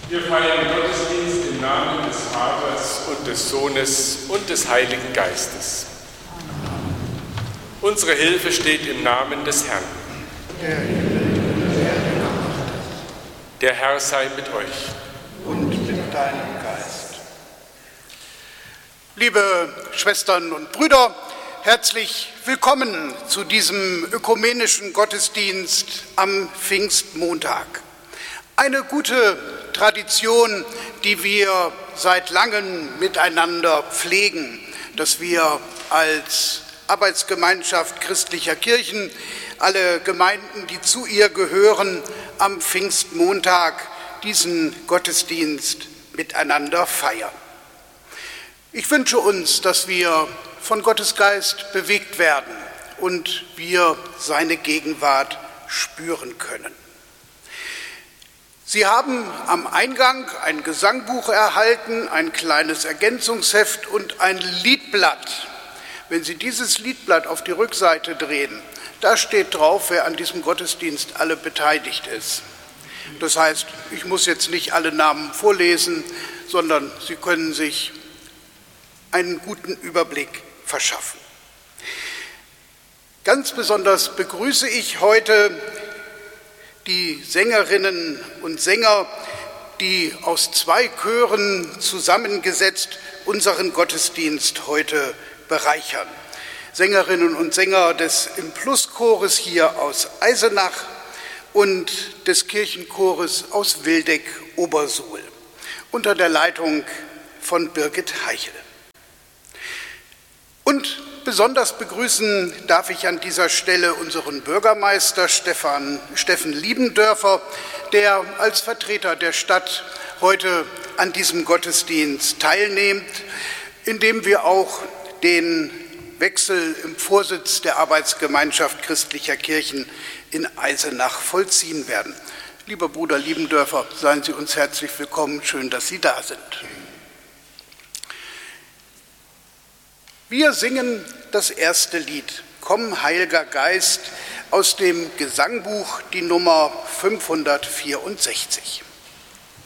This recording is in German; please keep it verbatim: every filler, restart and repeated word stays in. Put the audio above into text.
Wir feiern Gottesdienst im Namen des Vaters und des Sohnes und des Heiligen Geistes. Unsere Hilfe steht im Namen des Herrn. Der Himmel und die Erde gemacht hat. Der Herr sei mit euch. Und mit deinem Geist. Liebe Schwestern und Brüder, herzlich willkommen zu diesem ökumenischen Gottesdienst am Pfingstmontag. Eine gute Tradition, die wir seit langem miteinander pflegen, dass wir als Arbeitsgemeinschaft christlicher Kirchen, alle Gemeinden, die zu ihr gehören, am Pfingstmontag diesen Gottesdienst miteinander feiern. Ich wünsche uns, dass wir von Gottes Geist bewegt werden und wir seine Gegenwart spüren können. Sie haben am Eingang ein Gesangbuch erhalten, ein kleines Ergänzungsheft und ein Liedblatt. Wenn Sie dieses Liedblatt auf die Rückseite drehen, da steht drauf, wer an diesem Gottesdienst alle beteiligt ist. Das heißt, ich muss jetzt nicht alle Namen vorlesen, sondern Sie können sich einen guten Überblick verschaffen. Ganz besonders begrüße ich heute die Sängerinnen und Sänger, die aus zwei Chören zusammengesetzt unseren Gottesdienst heute bereichern. Sängerinnen und Sänger des Impluschores hier aus Eisenach und des Kirchenchores aus Wildeck-Obersuhl unter der Leitung von Birgit Heichel. Und besonders begrüßen darf ich an dieser Stelle unseren Bürgermeister Stefan, Steffen Liebendörfer, der als Vertreter der Stadt heute an diesem Gottesdienst teilnimmt, indem wir auch den Wechsel im Vorsitz der Arbeitsgemeinschaft christlicher Kirchen in Eisenach vollziehen werden. Lieber Bruder Liebendörfer, seien Sie uns herzlich willkommen. Schön, dass Sie da sind. Wir singen das erste Lied, Komm, Heiliger Geist, aus dem Gesangbuch, die Nummer fünfhundertvierundsechzig.